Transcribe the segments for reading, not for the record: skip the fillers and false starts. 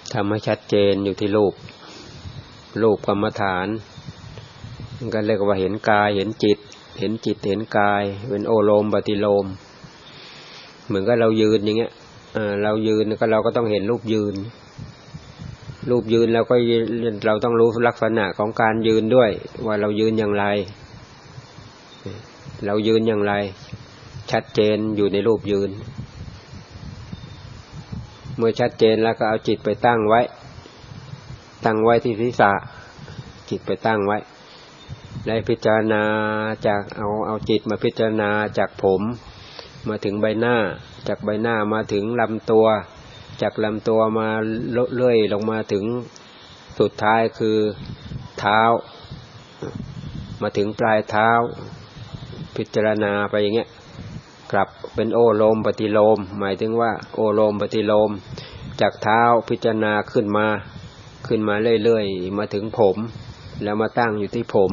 ทำให้ชัดเจนอยู่ที่รูปกรรมฐานมันก็เรียกว่าเห็นกายเห็นจิตเห็นกายเป็นโอโลมปฏิโลมเหมือนกับเรายืนอย่างเงี้ยเรายืนก็เราก็ต้องเห็นรูปยืนแล้วก็เราต้องรู้ลักษณะของการยืนด้วยว่าเรายืนอย่างไรชัดเจนอยู่ในรูปยืนเมื่อชัดเจนแล้วก็เอาจิตไปตั้งไว้ที่ศีรษะจิตไปตั้งไว้ได้พิจารณาจากเอาจิตมาพิจารณาจากผมมาถึงใบหน้าจากใบหน้ามาถึงลำตัวจากลำตัวมาเลื่อยลงมาถึงสุดท้ายคือเท้ามาถึงปลายเท้าพิจารณาไปอย่างเงี้ยกลับเป็นโอโลมปฏิโลมหมายถึงว่าโอโลมปฏิโลมจากเท้าพิจารณาขึ้นมาเรื่อยๆมาถึงผมแล้วมาตั้งอยู่ที่ผม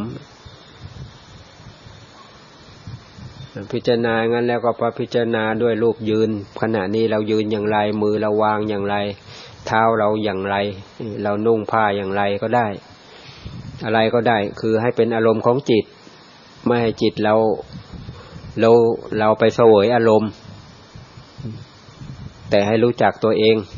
พิจารณางั้นแล้วก็พิจารณาด้วยรูปยืนขณะนี้เรายืนอย่างไรมือเราวางอย่างไรเท้าเราอย่างไรเรานุ่งผ้าอย่างไรก็ได้อะไรก็ได้คือให้เป็นอารมณ์ของจิตไม่ให้จิตเราไปเสวยอารมณ์แต่ให้รู้จักตัวเอง